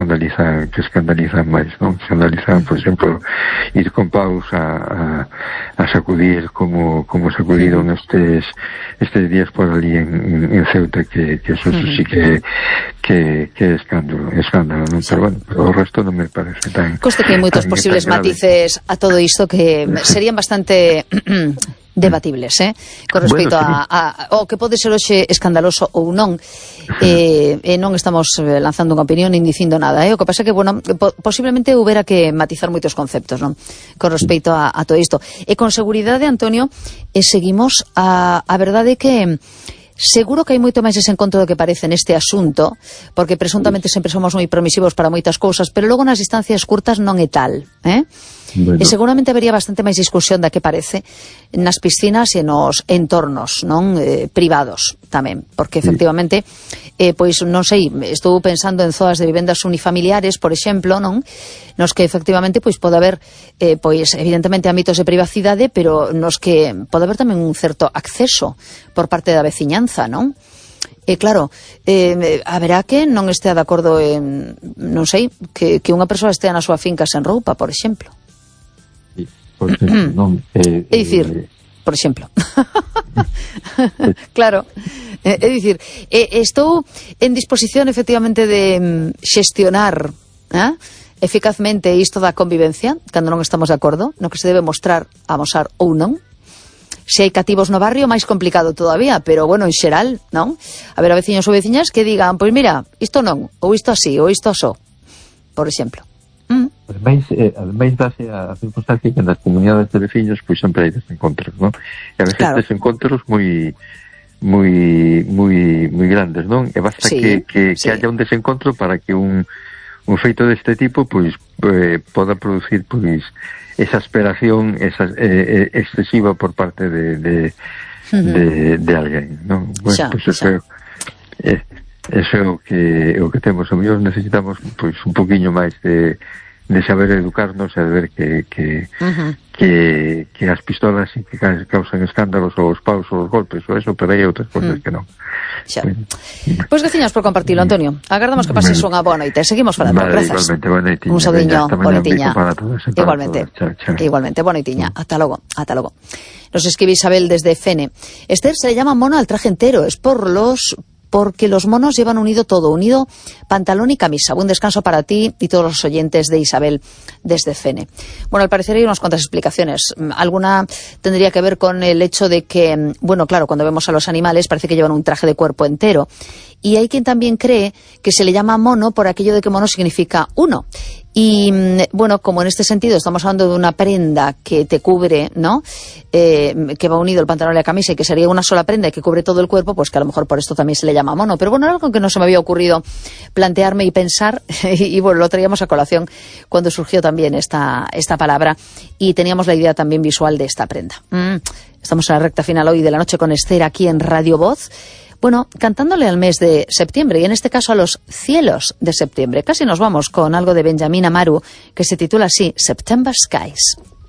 escandalizan máis, non? Escandalizan, por exemplo, ir con paus a sacudir como sacudiron estes días por ali en Ceuta, que eso sí que é escándalo, non? Pero bueno, o resto non me parece tan... Coste que hai moitos posibles matices a todo isto que serían bastante debatibles, con respecto ao que pode ser hoxe escandaloso ou non, non estamos lanzando unha opinión nin dicindo nada, o que pasa que, bueno, posiblemente houbera que matizar moitos conceptos, non? Con respecto a todo isto. E con seguridade, Antonio, seguimos a verdade que seguro que hai moito máis desencontro do que parece neste asunto, porque presuntamente sempre somos moi permisivos para moitas cousas, pero logo nas distancias curtas non é tal, Bueno. E seguramente habería bastante máis discusión da que parece nas piscinas e nos entornos, non, privados tamén, porque efectivamente pois non sei, estou pensando en zonas de vivendas unifamiliares, por exemplo, non, nos que efectivamente pois pode haber pois evidentemente ámbitos de privacidade, pero nos que pode haber tamén un certo acceso por parte da veciñanza, non? E claro, haberá que non estea de acordo en, non sei, que unha persoa estea na súa finca sen roupa, por exemplo. Por exemplo, non, é dicir, por exemplo. Claro, é dicir, estou en disposición efectivamente de xestionar eficazmente isto da convivencia cando non estamos de acordo, no que se debe mostrar, amosar ou non. Se hai cativos no barrio, máis complicado todavía, pero bueno, en xeral, non? A ver, a veciños ou veciñas que digan, pois mira, isto non, ou isto así, ou isto asó, por exemplo. Ademais dase a circunstancia que nas comunidades de veciños pois sempre hai desencontros, non? E a veces desencontros moi grandes, non? E basta que haya un desencontro para que un feito deste tipo pois poda producir pois esa aspiración excesiva por parte de alguén, non? Bueno, pois eso é o que temos. O mellor necesitamos pois un poquinho máis de saber educarnos e de ver que as pistolas sí que causan escándalos ou os paus ou os golpes ou eso, pero hai outras cosas que non. Pois graciñas por compartilo, Antonio. Agardamos que pases unha boa noite. Seguimos falando. Grazas. Igualmente, boa noitiña. Un saudiño, boa noitiña. Igualmente, boa noitiña. Ata logo. Nos escribe Isabel desde Fene. Esther, se le llama mono al traje entero. Es porque los monos llevan unido todo, unido pantalón y camisa. Buen descanso para ti y todos los oyentes de Isabel desde Fene. Bueno, al parecer hay unas cuantas explicaciones. Alguna tendría que ver con el hecho de que, bueno, claro, cuando vemos a los animales parece que llevan un traje de cuerpo entero. Y hay quien también cree que se le llama mono por aquello de que mono significa uno. Y bueno, como en este sentido estamos hablando de una prenda que te cubre, ¿no? Que va unido el pantalón y la camisa y que sería una sola prenda y que cubre todo el cuerpo, pues que a lo mejor por esto también se le llama mono. Pero bueno, era algo que no se me había ocurrido plantearme y pensar y bueno, lo traíamos a colación cuando surgió también esta palabra y teníamos la idea también visual de esta prenda. Estamos en la recta final hoy de La Noche con Esther aquí en Radio Voz. Bueno, cantándole al mes de septiembre y en este caso a los cielos de septiembre. Casi nos vamos con algo de Benjamín Amaru que se titula así, September Skies.